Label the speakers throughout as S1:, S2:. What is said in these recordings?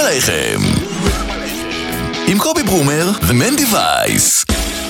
S1: עליכם עם קובי ברומר ומנדי וייס.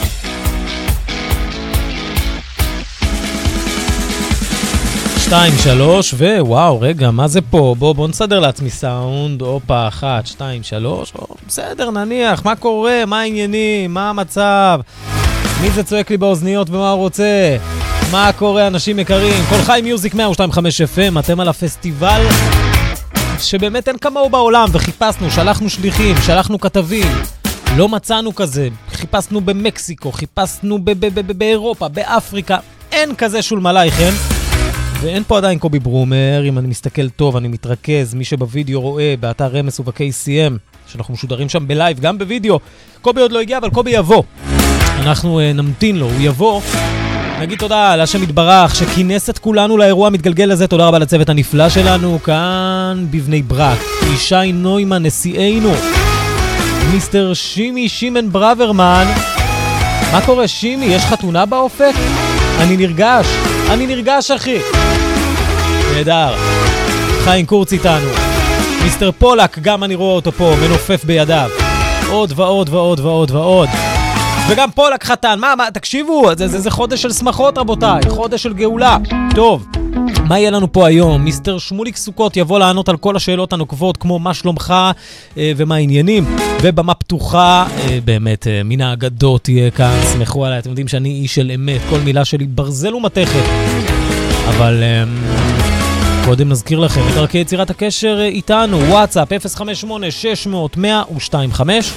S2: שתיים, שלוש, ווואו, רגע, מה זה פה? בוא נסדר לעצמי סאונד, אופה, 1, 2, 3, בסדר, נניח, מה קורה, מה העניינים, מה המצב, מי זה צועק לי באוזניות ומה הוא רוצה, מה קורה, אנשים יקרים, כל חי מיוזיק 102.5 FM, אתם על הפסטיבל שבאמת אין כמוהו בעולם, וחיפשנו, שלחנו שליחים, שלחנו כתבים, לא מצאנו כזה, חיפשנו במקסיקו, חיפשנו באירופה, באפריקה, אין כזה שולמלייכם, ואין פה עדיין קובי ברומר. אם אני מסתכל טוב, אני מתרכז, מי שבווידאו רואה באתר רמס וב-KCM, שאנחנו משודרים שם בלייב, גם בווידאו. קובי עוד לא הגיע, אבל קובי יבוא. אנחנו נמתין לו, הוא יבוא. נגיד תודה להשם יתברך שכינס את כולנו לאירוע המתגלגל הזה. תודה רבה לצוות הנפלא שלנו כאן בבני ברק. ישי נוימן, נשיאנו. מיסטר שימי שימן ברוורמן. מה קורה שימי? יש חתונה באופק? אני נרגש אחי. נהדר. חיים קורץ איתנו. מיסטר פולק, גם אני רואה אותו פה, מנופף בידיו. עוד ועוד ועוד ועוד ועוד. וגם פולק חתן. מה, תקשיבו, זה חודש של שמחות רבותיי, חודש של גאולה. טוב, מה יהיה לנו פה היום? מיסטר שמוליק סוכות יבוא לענות על כל השאלות הנוקבות, כמו מה שלומך ומה העניינים, ובמה פתוחה, באמת, מן האגדות תהיה כאן, שמחו עליי, אתם יודעים שאני איש של אמת, כל מילה שלי ברזל ומתכת, אבל קודם נזכיר לכם את דרכי יצירת הקשר איתנו, וואטסאפ 058-600-102.5,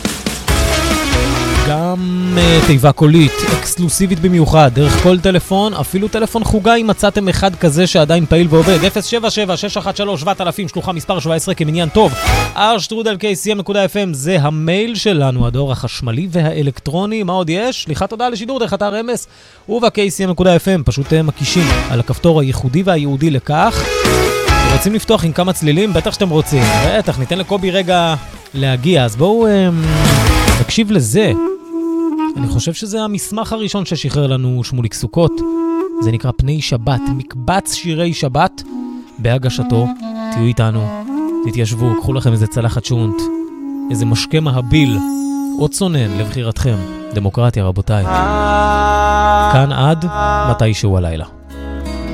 S2: גם תיבה קולית, אקסקלוסיבית במיוחד, דרך כל טלפון, אפילו טלפון חוגה אם מצאתם אחד כזה שעדיין פעיל ועובד, 077-613-7000, שלוחה מספר 17 כמניין טוב, r@kcm.fm, זה המייל שלנו, הדור החשמלי והאלקטרוני. מה עוד יש? שליחת הודעה לשידור דרך אתר רמס וב-kcm.fm, פשוט מקישים על הכפתור הייחודי והייעודי לכך. רוצים לפתוח עם כמה צלילים? בטח שאתם רוצים, בטח, ניתן לקובי רגע להגיע, אז בואו נקשיב לזה. אני חושב שזה המסמך הראשון ששחרר לנו שמוליק סוכות. זה נקרא פני שבת, מקבץ שירי שבת בהגשתו. תהיו איתנו, תתיישבו, קחו לכם איזה צלחת שונט, איזה משקה מהביל, או צונן לבחירתכם. דמוקרטיה רבותיי. כאן עד מתישהו הלילה.